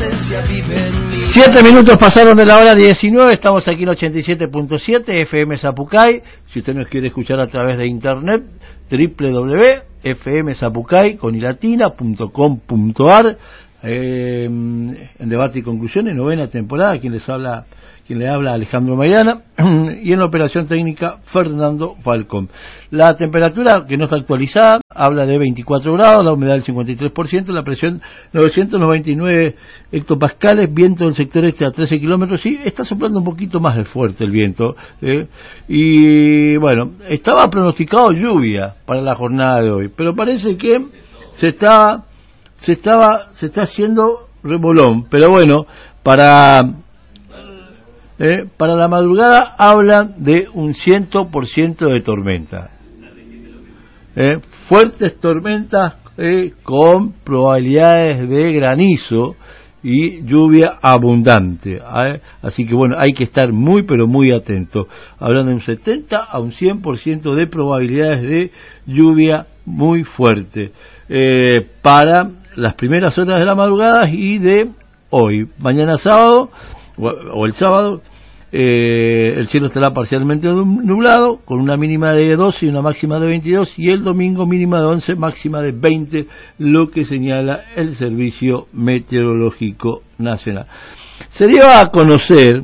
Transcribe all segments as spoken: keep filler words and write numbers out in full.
inocencia vive en mí. Siete minutos pasaron de la hora diecinueve, estamos aquí en ochenta y siete punto siete, F M Zapucay. Si usted nos quiere escuchar a través de internet, doble u doble u doble u punto f m zapucay con ilatina punto com punto a r. Eh, en debate y conclusiones, novena temporada, quien les habla, quien le habla Alejandro Maidana, y en la operación técnica Fernando Falcón. La temperatura, que no está actualizada, habla de veinticuatro grados, la humedad del cincuenta y tres por ciento, la presión novecientos noventa y nueve hectopascales, viento del sector este a trece kilómetros, y está soplando un poquito más de fuerte el viento, ¿eh? Y bueno, estaba pronosticado lluvia para la jornada de hoy, pero parece que se está se estaba se está haciendo revolón, pero bueno, para eh, para la madrugada hablan de un cien por ciento de tormenta, eh, fuertes tormentas eh, con probabilidades de granizo y lluvia abundante, ¿eh? Así que bueno, hay que estar muy pero muy atento, hablando de un setenta a un cien por ciento de probabilidades de lluvia muy fuerte eh, para las primeras horas de la madrugada y de hoy. Mañana sábado o, o el sábado eh, el cielo estará parcialmente nublado con una mínima de doce y una máxima de veintidós, y el domingo mínima de once, máxima de veinte, lo que señala el Servicio Meteorológico Nacional. Se dio a conocer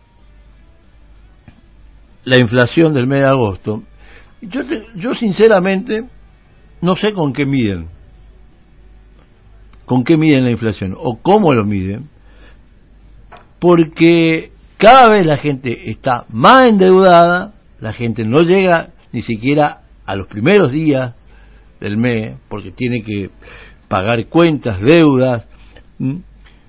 la inflación del mes de agosto. Yo, te, yo sinceramente no sé con qué miden, con qué miden la inflación o cómo lo miden, porque cada vez la gente está más endeudada, la gente no llega ni siquiera a los primeros días del mes porque tiene que pagar cuentas, deudas, ¿m?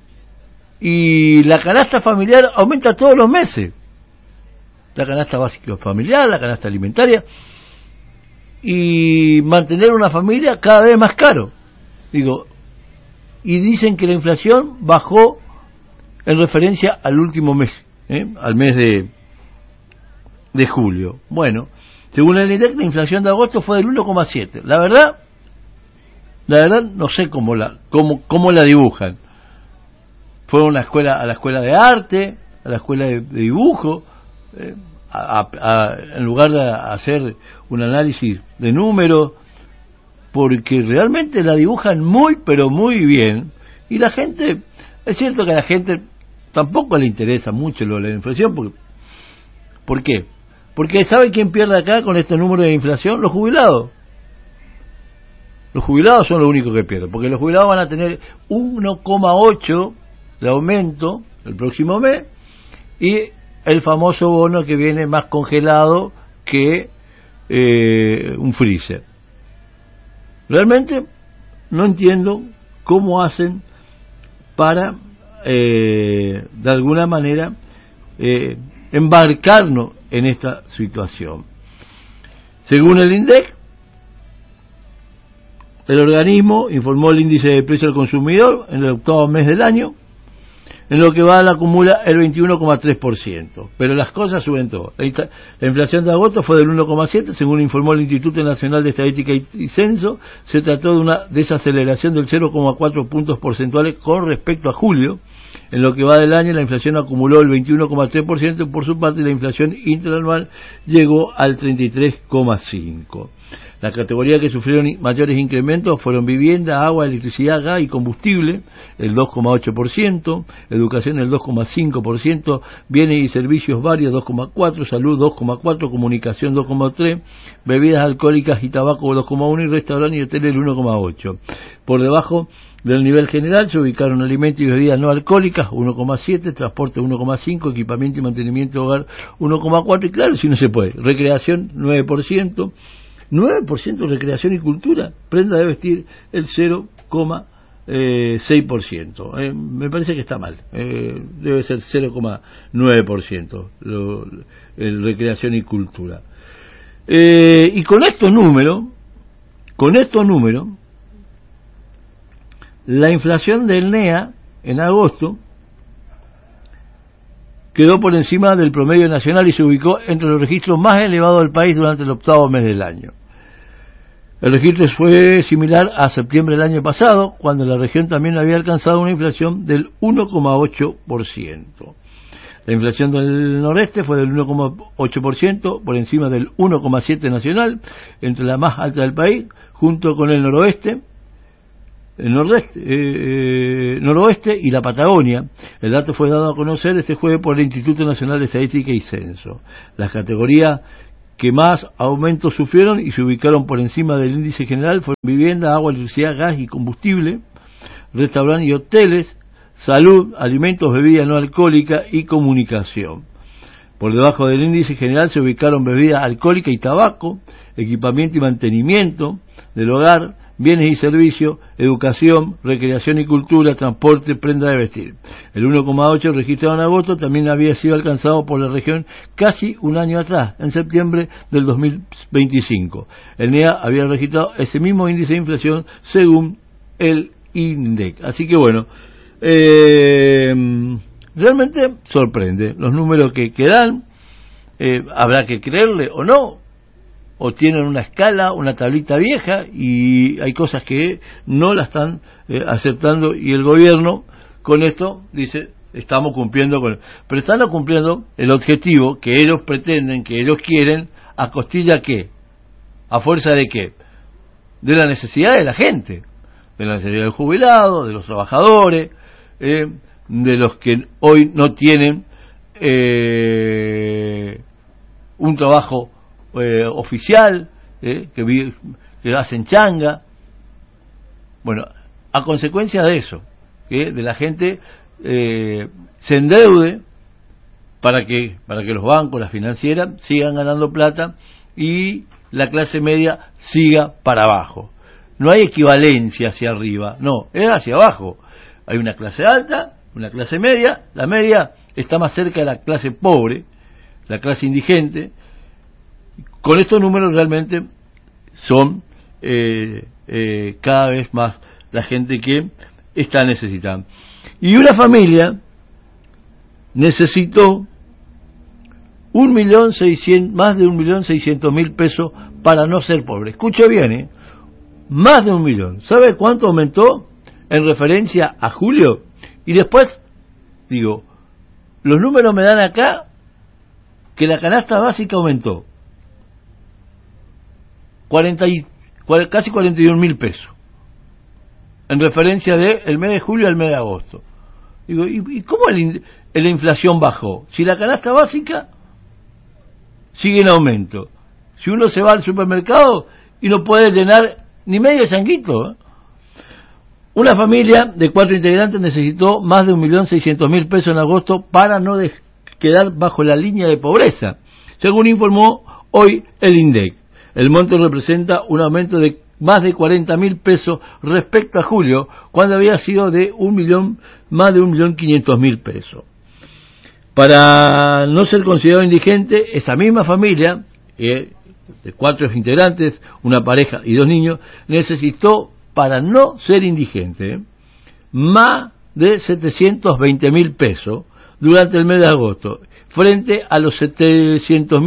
Y la canasta familiar aumenta todos los meses, la canasta básica familiar, la canasta alimentaria, y mantener una familia cada vez más caro. Digo, y dicen que la inflación bajó en referencia al último mes, ¿eh? al mes de de julio. Bueno, según el INDEC, la inflación de agosto fue del uno coma siete. La verdad, la verdad no sé cómo la cómo cómo la dibujan. Fue a una escuela, a la escuela de arte, a la escuela de, de dibujo, eh, a, a, en lugar de hacer un análisis de números, porque realmente la dibujan muy pero muy bien, y la gente, es cierto que a la gente tampoco le interesa mucho lo de la inflación, porque, ¿por qué? Porque ¿sabe quién pierde acá con este número de inflación? Los jubilados. Los jubilados son los únicos que pierden, porque los jubilados van a tener uno coma ocho de aumento el próximo mes, y el famoso bono que viene más congelado que eh, un freezer. Realmente no entiendo cómo hacen para eh, de alguna manera eh, embarcarnos en esta situación. Según el INDEC, el organismo informó el índice de precio al consumidor en el octavo mes del año, en lo que va a la acumula el veintiuno coma tres por ciento, pero las cosas suben todo. La, la inflación de agosto fue del uno coma siete, según informó el Instituto Nacional de Estadística y, y Censo. Se trató de una desaceleración del cero coma cuatro puntos porcentuales con respecto a julio. En lo que va del año, la inflación acumuló el veintiuno coma tres por ciento, por su parte la inflación interanual llegó al treinta y tres coma cinco por ciento. Las categorías que sufrieron mayores incrementos fueron vivienda, agua, electricidad, gas y combustible, el dos coma ocho por ciento, educación el dos coma cinco por ciento, bienes y servicios varios dos coma cuatro por ciento, salud dos coma cuatro por ciento, comunicación dos coma tres por ciento, bebidas alcohólicas y tabaco dos coma uno por ciento y restaurante y hotel el uno coma ocho por ciento. Por debajo del nivel general se ubicaron alimentos y bebidas no alcohólicas uno coma siete por ciento, transporte uno coma cinco por ciento, equipamiento y mantenimiento de hogar uno coma cuatro por ciento, y claro, si no se puede, recreación nueve por ciento, nueve por ciento recreación y cultura, prenda de vestir el cero coma seis por ciento. Eh, me parece que está mal, eh, debe ser cero coma nueve por ciento lo, el recreación y cultura. Eh, y con estos números, con estos números, la inflación del N E A en agosto quedó por encima del promedio nacional y se ubicó entre los registros más elevados del país durante el octavo mes del año. El registro fue similar a septiembre del año pasado, cuando la región también había alcanzado una inflación del uno coma ocho por ciento. La inflación del noreste fue del uno coma ocho por ciento, por encima del uno coma siete por ciento nacional, entre la más alta del país, junto con el noroeste, el nordeste, eh, noroeste y la Patagonia. El dato fue dado a conocer este jueves por el Instituto Nacional de Estadística y Censo. Las categorías que más aumentos sufrieron y se ubicaron por encima del índice general fueron vivienda, agua, electricidad, gas y combustible, restaurantes y hoteles, salud, alimentos, bebida no alcohólica y comunicación. Por debajo del índice general se ubicaron bebida alcohólica y tabaco, equipamiento y mantenimiento del hogar, bienes y servicios, educación, recreación y cultura, transporte, prenda de vestir. El uno coma ocho registrado en agosto también había sido alcanzado por la región casi un año atrás, en septiembre del dos mil veinticinco. El N E A había registrado ese mismo índice de inflación según el INDEC. Así que bueno, eh, realmente sorprende los números que, que dan. Eh, habrá que creerle o no, o tienen una escala, una tablita vieja, y hay cosas que no la están eh, aceptando, y el gobierno con esto dice, estamos cumpliendo con... Pero están cumpliendo el objetivo que ellos pretenden, que ellos quieren, ¿a costilla qué? ¿A fuerza de qué? De la necesidad de la gente, de la necesidad del jubilado, de los trabajadores, eh, de los que hoy no tienen eh, un trabajo Eh, oficial, eh, que, vi, que hacen changa. Bueno, a consecuencia de eso, que de la gente eh, se endeude para que para que los bancos, las financieras sigan ganando plata y la clase media siga para abajo. No hay equivalencia hacia arriba, no, es hacia abajo. Hay una clase alta, una clase media, la media está más cerca de la clase pobre, la clase indigente. Con estos números realmente son eh, eh, cada vez más la gente que está necesitando. Y una familia necesitó un millón seiscientos, más de un millón seiscientos mil pesos para no ser pobre. Escuche bien, ¿eh? Más de un millón. ¿Sabe cuánto aumentó en referencia a julio? Y después, digo, los números me dan acá que la canasta básica aumentó cuarenta y, casi cuarenta y un mil pesos en referencia de el mes de julio al mes de agosto. Digo, ¿y, y cómo el, la inflación bajó? Si la canasta básica sigue en aumento, si uno se va al supermercado y no puede llenar ni medio changuito, ¿eh? Una familia de cuatro integrantes necesitó más de un millón seiscientos mil pesos en agosto para no de, quedar bajo la línea de pobreza, según informó hoy el INDEC. El monto representa un aumento de más de cuarenta mil pesos respecto a julio, cuando había sido de un millón, más de un millón quinientos mil pesos. Para no ser considerado indigente, esa misma familia, eh, de cuatro integrantes, una pareja y dos niños, necesitó, para no ser indigente, eh, más de setecientos veinte mil pesos durante el mes de agosto, frente a los setecientos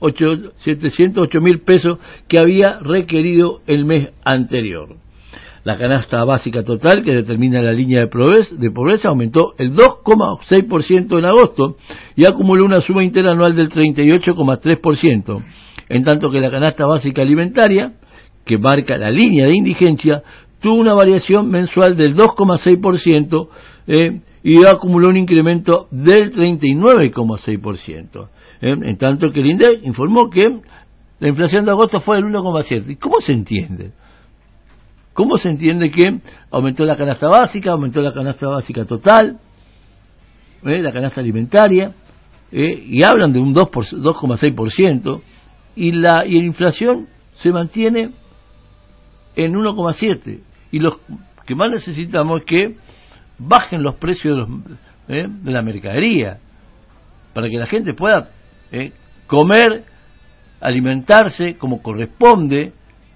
ocho mil pesos que había requerido el mes anterior. La canasta básica total, que determina la línea de pobreza, de pobreza aumentó el dos coma seis por ciento en agosto y acumuló una suma interanual del treinta y ocho coma tres por ciento, en tanto que la canasta básica alimentaria, que marca la línea de indigencia, tuvo una variación mensual del dos coma seis por ciento, eh, y acumuló un incremento del treinta y nueve coma seis por ciento. ¿eh? En tanto que el INDEC informó que la inflación de agosto fue del uno coma siete por ciento. ¿Y cómo se entiende? ¿Cómo se entiende que aumentó la canasta básica, aumentó la canasta básica total, ¿eh? la canasta alimentaria, ¿eh? y hablan de un dos coma seis por ciento, y la, y la inflación se mantiene en uno coma siete por ciento? Y lo que más necesitamos es que bajen los precios de, los, eh, de la mercadería, para que la gente pueda eh, comer, alimentarse como corresponde,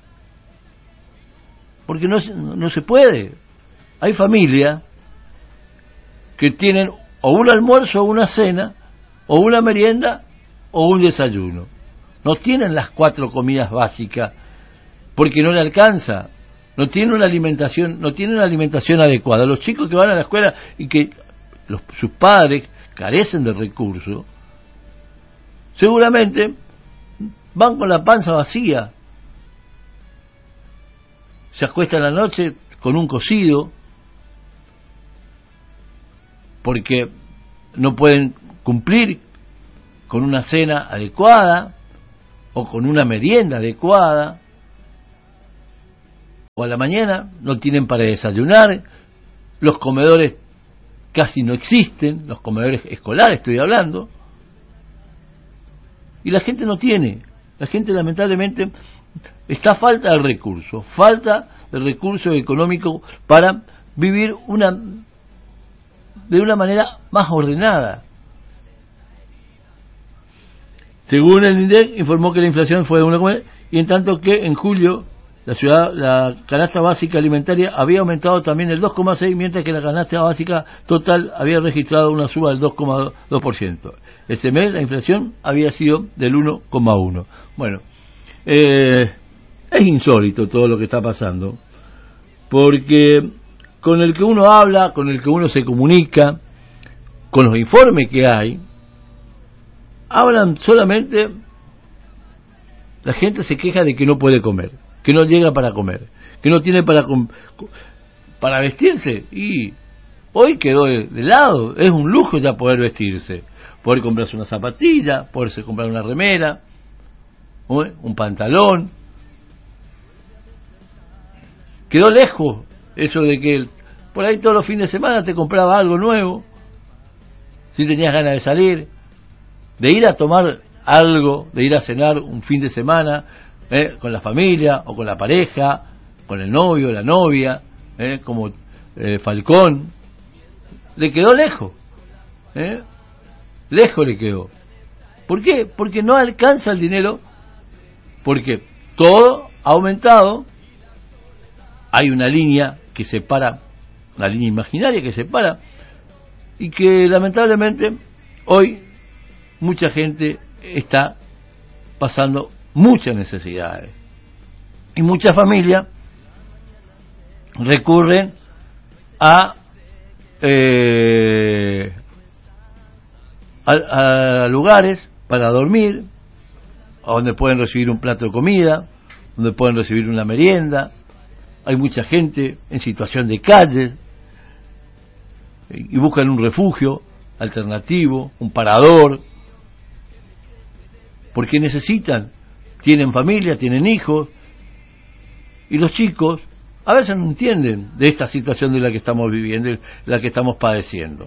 porque no, no se puede. Hay familias que tienen o un almuerzo o una cena, o una merienda o un desayuno. No tienen las cuatro comidas básicas porque no le alcanza, no tiene una alimentación, no tiene una alimentación adecuada. Los chicos que van a la escuela y que los, sus padres carecen de recursos, seguramente van con la panza vacía, se acuestan la noche con un cocido, porque no pueden cumplir con una cena adecuada o con una merienda adecuada, o a la mañana no tienen para desayunar, los comedores casi no existen, los comedores escolares estoy hablando, y la gente no tiene, la gente lamentablemente está a falta de recursos, falta de recursos económicos para vivir una de una manera más ordenada. Según el INDEC, informó que la inflación fue de uno coma nueve, y en tanto que en julio la ciudad la canasta básica alimentaria había aumentado también el dos coma seis, mientras que la canasta básica total había registrado una suba del dos coma dos por ciento. Ese mes la inflación había sido del uno coma uno. Bueno, eh, es insólito todo lo que está pasando, porque con el que uno habla, con el que uno se comunica, con los informes que hay, hablan solamente, la gente se queja de que no puede comer, que no llega para comer, que no tiene para para vestirse, y hoy quedó de, de lado, es un lujo ya poder vestirse, poder comprarse una zapatilla, poderse comprar una remera, ¿no? Un pantalón. Quedó lejos eso de que por ahí todos los fines de semana te compraba algo nuevo, si tenías ganas de salir, de ir a tomar algo, de ir a cenar un fin de semana, eh, con la familia o con la pareja, con el novio, la novia, eh, como eh, Falcón. Le quedó lejos, eh, lejos le quedó. ¿Por qué? Porque no alcanza el dinero, porque todo ha aumentado, hay una línea que separa, una línea imaginaria que separa, y que lamentablemente hoy mucha gente está pasando muchas necesidades, y muchas familias recurren a, eh, a, a lugares para dormir, a donde pueden recibir un plato de comida, donde pueden recibir una merienda. Hay mucha gente en situación de calle y buscan un refugio alternativo, un parador, porque necesitan, tienen familia, tienen hijos, y los chicos a veces no entienden de esta situación de la que estamos viviendo, de la que estamos padeciendo.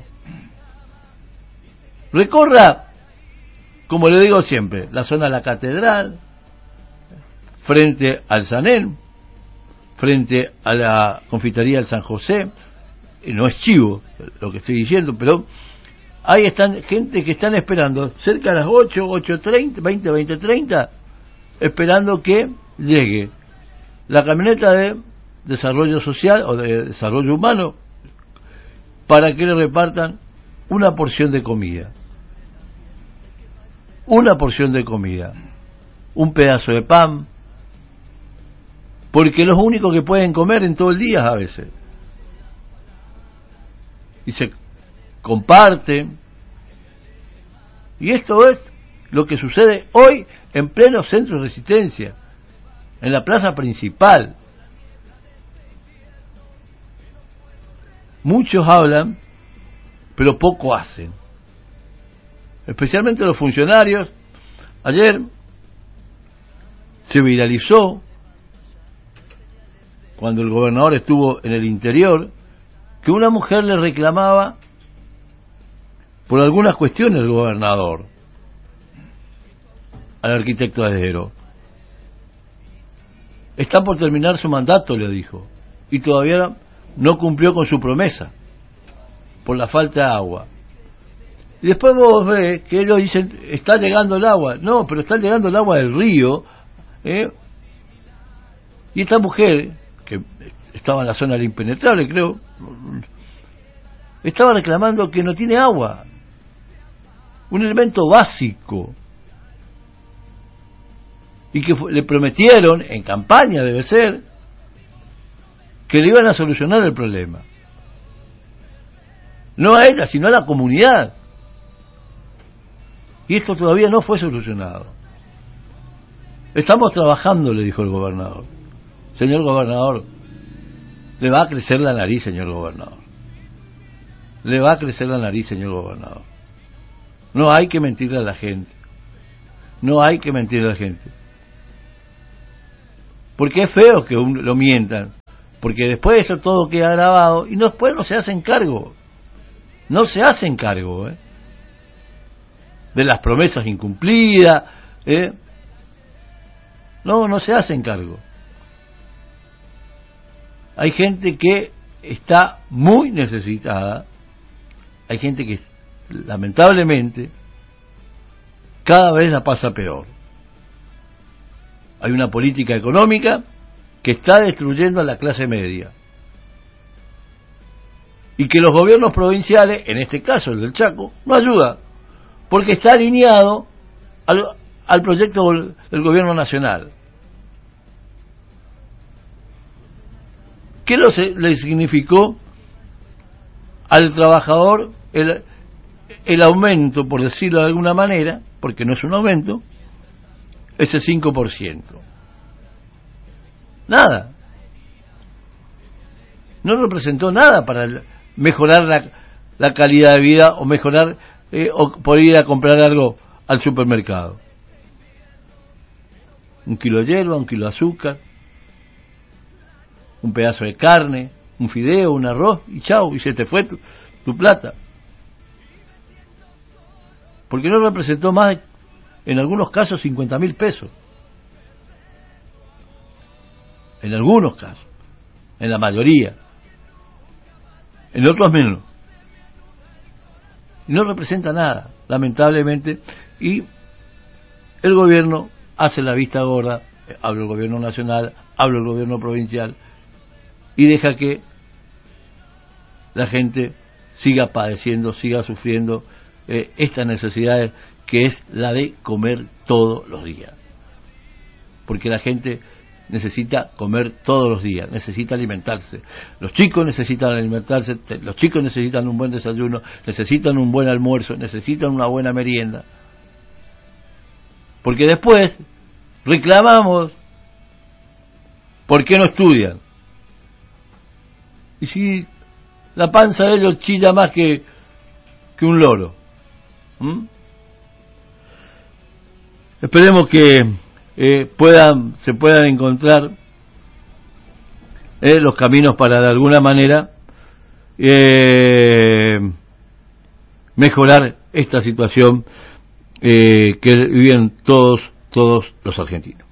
Recorra, como le digo siempre, la zona de la Catedral, frente al Sanén, frente a la confitería del San José, y no es chivo lo que estoy diciendo, pero ahí están gente que están esperando cerca de las ocho, ocho treinta, veinte, veinte treinta, esperando que llegue la camioneta de desarrollo social o de desarrollo humano para que le repartan una porción de comida. Una porción de comida. Un pedazo de pan. Porque es lo único que pueden comer en todo el día a veces. Y se comparten. Y esto es lo que sucede hoy en pleno centro de Resistencia, en la plaza principal. Muchos hablan, pero poco hacen. Especialmente los funcionarios. Ayer se viralizó, cuando el gobernador estuvo en el interior, que una mujer le reclamaba por algunas cuestiones del gobernador al arquitecto Adero. Está por terminar su mandato, le dijo, y todavía no cumplió con su promesa por la falta de agua. Y después vos ves que ellos dicen, está llegando el agua. No, pero está llegando el agua del río, ¿eh? Y esta mujer, que estaba en la zona del impenetrable, creo, estaba reclamando que no tiene agua, un elemento básico. y que le prometieron, en campaña debe ser, que le iban a solucionar el problema. No a ella, sino a la comunidad. Y esto todavía no fue solucionado. Estamos trabajando, le dijo el gobernador. Señor gobernador, le va a crecer la nariz, señor gobernador. Le va a crecer la nariz, señor gobernador. No hay que mentirle a la gente. No hay que mentirle a la gente. Porque es feo que un, lo mientan. Porque después eso todo queda grabado y después no se hacen cargo. No se hacen cargo, ¿eh? De las promesas incumplidas, ¿eh? No, no se hacen cargo. Hay gente que está muy necesitada, hay gente que lamentablemente cada vez la pasa peor. Hay una política económica que está destruyendo a la clase media y que los gobiernos provinciales, en este caso el del Chaco, no ayuda, porque está alineado al, al proyecto del gobierno nacional. ¿Qué lo, le significó al trabajador el, el aumento, por decirlo de alguna manera, porque no es un aumento, ese cinco por ciento? Nada. No representó nada para mejorar la, la calidad de vida o mejorar eh, o por ir a comprar algo al supermercado. Un kilo de hierba, un kilo de azúcar, un pedazo de carne, un fideo, un arroz, y chau, y se te fue tu, tu plata. Porque no representó más, en algunos casos, cincuenta mil pesos. En algunos casos, en la mayoría. En otros menos. Y no representa nada, lamentablemente, y el gobierno hace la vista gorda, habla el gobierno nacional, habla el gobierno provincial, y deja que la gente siga padeciendo, siga sufriendo eh, estas necesidades, que es la de comer todos los días. Porque la gente necesita comer todos los días, necesita alimentarse. Los chicos necesitan alimentarse, los chicos necesitan un buen desayuno, necesitan un buen almuerzo, necesitan una buena merienda. Porque después reclamamos ¿por qué no estudian? Y si la panza de ellos chilla más que, que un loro. ¿Mm? Esperemos que eh, puedan, se puedan encontrar eh, los caminos para de alguna manera eh, mejorar esta situación eh, que viven todos, todos los argentinos.